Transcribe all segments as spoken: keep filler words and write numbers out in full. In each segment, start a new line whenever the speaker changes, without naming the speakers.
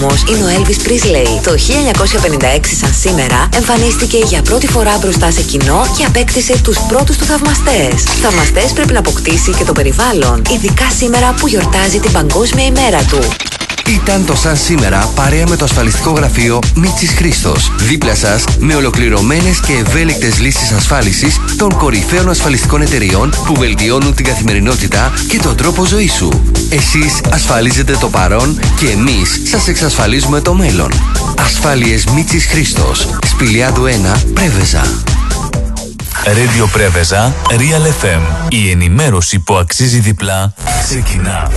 Είναι ο Elvis Presley. Το χίλια εννιακόσια πενήντα έξι, σαν σήμερα, εμφανίστηκε για πρώτη φορά μπροστά σε κοινό και απέκτησε τους πρώτους του θαυμαστές. Θαυμαστές πρέπει να αποκτήσει και το περιβάλλον, ειδικά σήμερα που γιορτάζει την Παγκόσμια ημέρα του.
Ήταν το Σαν Σήμερα παρέα με το ασφαλιστικό γραφείο Μίτσης Χρήστος. Δίπλα σας με ολοκληρωμένες και ευέλικτες λύσεις ασφάλισης των κορυφαίων ασφαλιστικών εταιριών που βελτιώνουν την καθημερινότητα και τον τρόπο ζωής σου. Εσείς ασφαλίζετε το παρόν και εμείς σας εξασφαλίζουμε το μέλλον. Ασφάλειες Μίτσης Χρήστος. Σπηλιάδου ένα, Πρέβεζα.
Radio Πρέβεζα, Real εφ εμ. Η ενημέρωση που αξίζει διπλά ξεκινά.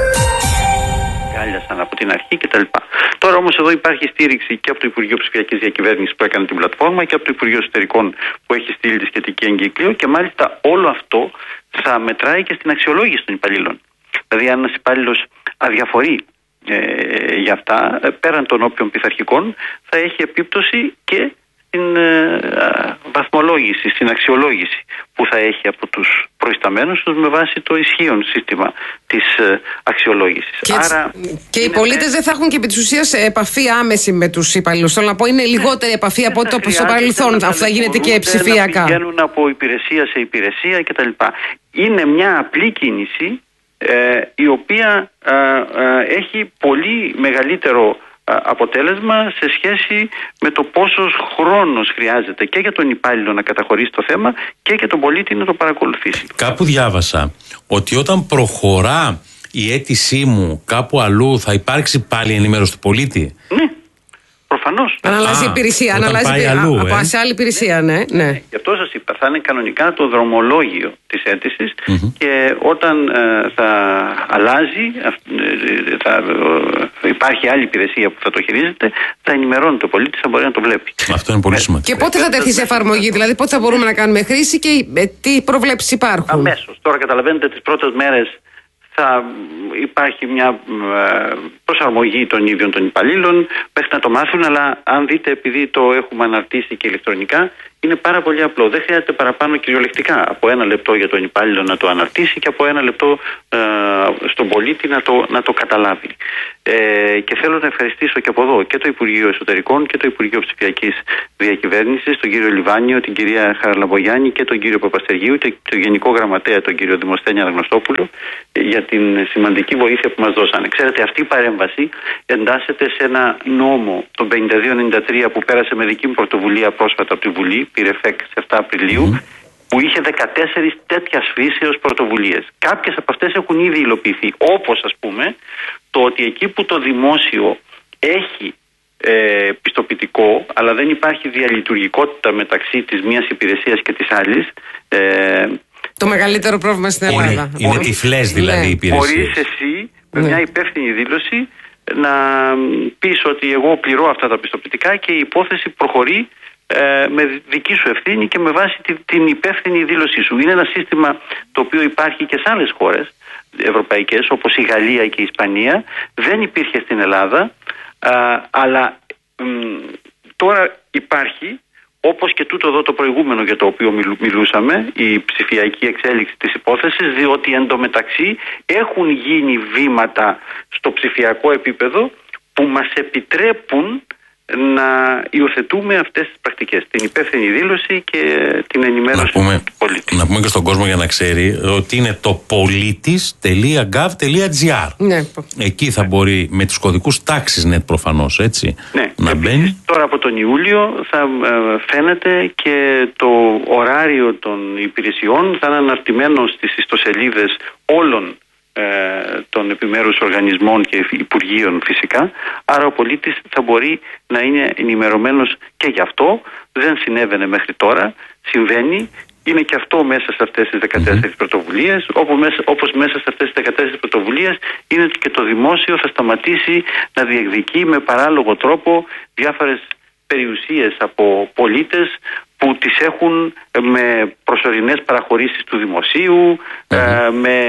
Από την αρχή κτλ. Τώρα όμως εδώ υπάρχει στήριξη και από το Υπουργείο Ψηφιακής Διακυβέρνησης που έκανε την πλατφόρμα και από το Υπουργείο Εσωτερικών που έχει στείλει τη σχετική εγκύκλιο, και μάλιστα όλο αυτό θα μετράει και στην αξιολόγηση των υπαλλήλων. Δηλαδή, αν ένας υπάλληλος αδιαφορεί ε, για αυτά, πέραν των όποιων πειθαρχικών, θα έχει επίπτωση και στην ε, βαθμολόγηση, στην αξιολόγηση που θα έχει από τους προϊσταμένους τους με βάση το ισχύον σύστημα της ε, αξιολόγησης.
Και,
Άρα,
και οι πολίτες δεν θα έχουν και επί της ουσίας επαφή άμεση με τους υπαλλήλους. Θέλω να πω, είναι λιγότερη επαφή από ό,τι στο παρελθόν. Αυτό θα γίνεται και ψηφιακά.
Να πηγαίνουν από υπηρεσία σε υπηρεσία κτλ. Είναι μια απλή κίνηση ε, η οποία ε, ε, έχει πολύ μεγαλύτερο αποτέλεσμα σε σχέση με το πόσος χρόνος χρειάζεται και για τον υπάλληλο να καταχωρήσει το θέμα και για τον πολίτη να το παρακολουθήσει.
Κάπου διάβασα ότι όταν προχωρά η αίτησή μου κάπου αλλού θα υπάρξει πάλι ενημέρωση του πολίτη.
Ναι, προφανώς.
Αν αλλάζει η υπηρεσία, αν αλλάζει
πάει αλλού,
από
ε.
σε άλλη υπηρεσία, ναι. ναι. ναι.
Γι' αυτό σας είπα, θα είναι κανονικά το δρομολόγιο της αίτησης mm-hmm. και όταν ε, θα αλλάζει, ε, θα ε, υπάρχει άλλη υπηρεσία που θα το χειρίζεται, θα ενημερώνει το πολίτη, θα μπορεί να το βλέπει.
Αυτό είναι πολύ σημαντικό.
Και πότε θα τεθεί σε εφαρμογή, δηλαδή πότε θα μπορούμε να κάνουμε χρήση και ε, τι προβλέψεις υπάρχουν?
Αμέσως. Τώρα καταλαβαίνετε, τις πρώτες μέρες θα υπάρχει μια προσαρμογή των ίδιων των υπαλλήλων μέχρι να το μάθουν, αλλά αν δείτε, επειδή το έχουμε αναρτήσει και ηλεκτρονικά, είναι πάρα πολύ απλό. Δεν χρειάζεται παραπάνω κυριολεκτικά από ένα λεπτό για τον υπάλληλο να το αναρτήσει και από ένα λεπτό ε, στον πολίτη να το, να το καταλάβει. Ε, και θέλω να ευχαριστήσω και από εδώ και το Υπουργείο Εσωτερικών και το Υπουργείο Ψηφιακής Διακυβέρνησης, τον κύριο Λιβάνιο, την κυρία Χαραλαμπογιάννη και τον κύριο Παπαστεργίου και τον Γενικό Γραμματέα, τον κύριο Δημοσθένη Αναγνωστόπουλο, για την σημαντική βοήθεια που μας δώσανε. Ξέρετε, αυτή η παρέμβαση εντάσσεται σε ένα νόμο, τον πενήντα δύο ενενήντα τρία, που πέρασε με δική μου πρωτοβουλία πρόσφατα από τη Βουλή, πήρε εφέκ στις επτά Απριλίου, mm. που είχε δεκατέσσερις τέτοιας φύσεως πρωτοβουλίες. Κάποιες από αυτές έχουν ήδη υλοποιηθεί, όπως ας πούμε το ότι εκεί που το δημόσιο έχει ε, πιστοποιητικό, αλλά δεν υπάρχει διαλειτουργικότητα μεταξύ της μίας υπηρεσίας και της άλλης, ε,
το μεγαλύτερο πρόβλημα στην Ελλάδα.
Είναι, είναι τυφλές δηλαδή οι υπηρεσίες.
Μπορείς εσύ με
ναι.
μια υπεύθυνη δήλωση να πεις ότι εγώ πληρώ αυτά τα πιστοποιητικά και η υπόθεση προχωρεί ε, με δική σου ευθύνη και με βάση την, την υπεύθυνη δήλωσή σου. Είναι ένα σύστημα το οποίο υπάρχει και σε άλλες χώρες ευρωπαϊκές, όπως η Γαλλία και η Ισπανία. Δεν υπήρχε στην Ελλάδα, α, αλλά μ, τώρα υπάρχει, όπως και τούτο εδώ το προηγούμενο για το οποίο μιλούσαμε, η ψηφιακή εξέλιξη της υπόθεσης, διότι εντωμεταξύ έχουν γίνει βήματα στο ψηφιακό επίπεδο που μας επιτρέπουν να υιοθετούμε αυτές τις πρακτικές, την υπεύθυνη δήλωση και την ενημέρωση
να πούμε,
του πολίτη.
Να πούμε και στον κόσμο για να ξέρει ότι είναι το πολίτης τελεία γκαβ τελεία τζι άρ.
Ναι.
Εκεί θα μπορεί με τους κωδικούς τάξης net προφανώς, έτσι,
ναι.
να μπαίνει.
Τώρα από τον Ιούλιο θα ε, φαίνεται και το ωράριο των υπηρεσιών θα είναι αναρτημένο στις ιστοσελίδες όλων των επιμέρους οργανισμών και υπουργείων φυσικά, άρα ο πολίτης θα μπορεί να είναι ενημερωμένος και γι' αυτό. Δεν συνέβαινε μέχρι τώρα, συμβαίνει, είναι και αυτό μέσα σε αυτές τις δεκατέσσερις mm-hmm. πρωτοβουλίες, όπως μέσα, όπως μέσα σε αυτές τις δεκατέσσερις πρωτοβουλίες είναι και το δημόσιο θα σταματήσει να διεκδικεί με παράλογο τρόπο διάφορες περιουσίες από πολίτες που τις έχουν με προσωρινές παραχωρήσεις του δημοσίου, mm-hmm. ε, με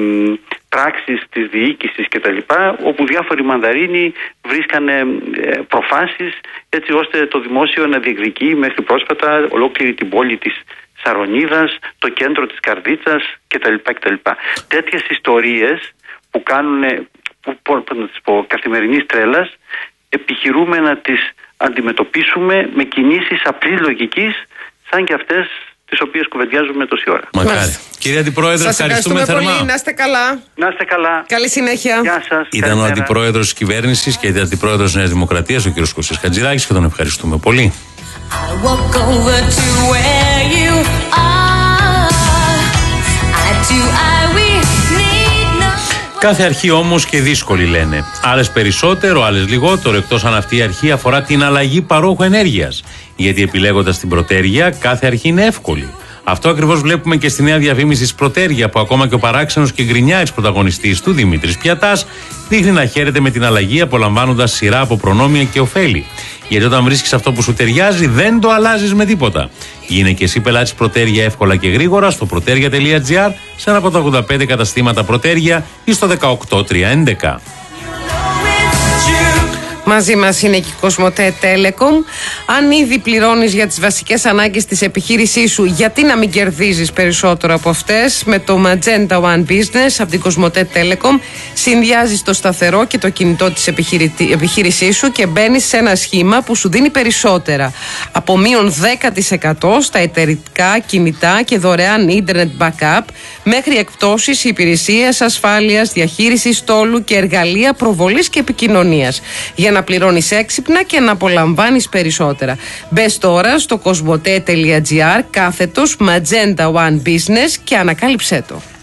πράξεις της διοίκησης κτλ, όπου διάφοροι μανδαρίνοι βρίσκανε ε, προφάσεις έτσι ώστε το δημόσιο να διεκδικεί μέχρι πρόσφατα ολόκληρη την πόλη της Σαρονίδας, το κέντρο της Καρδίτσας κτλ. κτλ. Τέτοιες ιστορίες που κάνουν να τις πω, καθημερινής τρέλας, επιχειρούμε να τις αντιμετωπίσουμε με κινήσεις απλής λογικής, σαν και αυτές τις οποίες κουβεντιάζουμε τόση ώρα.
Μακάρι. Κύριε Αντιπρόεδρε,
σας
ευχαριστούμε,
ευχαριστούμε
θερμά.
πολύ. Να είστε καλά.
Να είστε καλά.
Καλή συνέχεια.
Γεια σας.
Ήταν
καλημέρα.
ο Αντιπρόεδρος της Κυβέρνησης και Αντιπρόεδρος Νέας Δημοκρατίας, ο κ. Κωστής Χατζηδάκης, και τον ευχαριστούμε πολύ.
I walk over to where you are. I do, I we need no.
Κάθε αρχή όμως και δύσκολη, λένε. Άλλες περισσότερο, άλλες λιγότερο, εκτός αν αυτή η αρχή αφορά την αλλαγή παρόχου ενέργειας. Γιατί επιλέγοντας την Πρωτέργεια, κάθε αρχή είναι εύκολη. Αυτό ακριβώς βλέπουμε και στη νέα διαφήμιση της Πρωτέργεια, που ακόμα και ο παράξενος και γκρινιάρης πρωταγωνιστής του, Δημήτρης Πιατάς, δείχνει να χαίρεται με την αλλαγή, απολαμβάνοντας σειρά από προνόμια και ωφέλη. Γιατί όταν βρίσκεις αυτό που σου ταιριάζει, δεν το αλλάζεις με τίποτα. Γίνε και εσύ πελάτης Πρωτέργεια εύκολα και γρήγορα στο πρωτέργεια τελεία τζι άρ, σε ένα από τα ογδόντα πέντε καταστήματα Πρωτέργεια ή στο δεκαοκτώ τριακόσια έντεκα.
Μαζί μας είναι και η Κοσμοτέ Telecom. Αν ήδη πληρώνεις για τις βασικές ανάγκες της επιχείρησής σου, γιατί να μην κερδίζεις περισσότερο από αυτές? Με το Magenta One Business από την Κοσμοτέ Telecom συνδυάζεις το σταθερό και το κινητό της επιχείρησής σου και μπαίνεις σε ένα σχήμα που σου δίνει περισσότερα. Από μείον δέκα τοις εκατό στα εταιρικά κινητά και δωρεάν ίντερνετ backup, μέχρι εκπτώσεις, υπηρεσίες ασφάλειας, διαχείρισης στόλου και εργαλεία προβολής και επικοινωνίας. Για να πληρώνεις έξυπνα και να απολαμβάνεις περισσότερα. Μπες τώρα στο κοσμοτέ τελεία τζι άρ κάθετος Magenta One Business και ανακάλυψέ το.